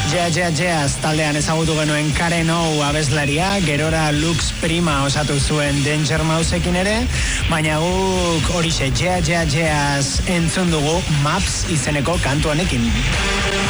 Jazz taldean ezagutu genuen Karen O abeslaria, gerora Lux Prima osatu zuen Danger Mouseekin ere, baina guk horixe Jazz entzun dugu Maps izeneko kantu honekin.